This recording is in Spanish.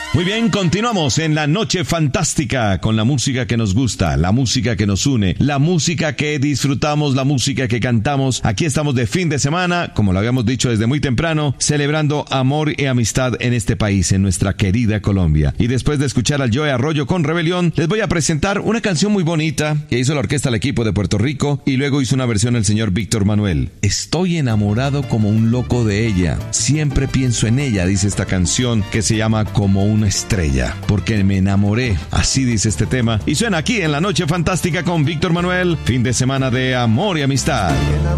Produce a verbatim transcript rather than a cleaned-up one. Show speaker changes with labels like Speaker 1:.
Speaker 1: Muy bien, continuamos en la noche fantástica con la música que nos gusta, la música que nos une, la música que disfrutamos, la música que cantamos. Aquí estamos de fin de semana, como lo habíamos dicho desde muy temprano, celebrando amor y amistad en este país, en nuestra querida Colombia. Y después de escuchar al Joe Arroyo con Rebelión, les voy a presentar una canción muy bonita que hizo la orquesta del equipo de Puerto Rico y luego hizo una versión el señor Víctor Manuel. Estoy enamorado como un loco de ella, siempre pienso en ella, dice esta canción que se llama Como una estrella, porque me enamoré, así dice este tema, y suena aquí en la noche fantástica con Víctor Manuel, fin de semana de amor y amistad.